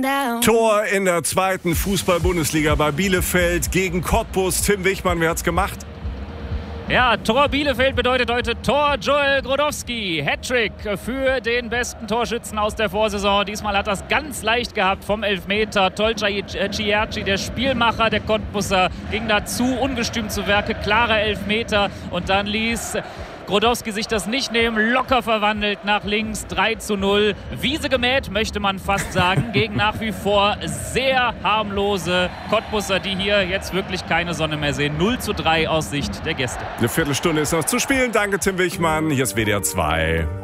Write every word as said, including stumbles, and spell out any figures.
Tor in der zweiten Fußball-Bundesliga bei Bielefeld gegen Cottbus. Tim Wichmann, wer hat's gemacht? Ja, Tor Bielefeld bedeutet heute Tor Joel Grodowski. Hattrick für den besten Torschützen aus der Vorsaison. Diesmal hat er es ganz leicht gehabt vom Elfmeter. Tolcay Cierci, der Spielmacher der Cottbusser, ging dazu ungestüm zu Werke. Klarer Elfmeter und dann ließ Grodowski sich das nicht nehmen, locker verwandelt nach links, drei zu null. Wiese gemäht, möchte man fast sagen, gegen nach wie vor sehr harmlose Cottbusser, die hier jetzt wirklich keine Sonne mehr sehen. null zu drei aus Sicht der Gäste. Eine Viertelstunde ist noch zu spielen. Danke, Tim Wichmann. Hier ist W D R zwei.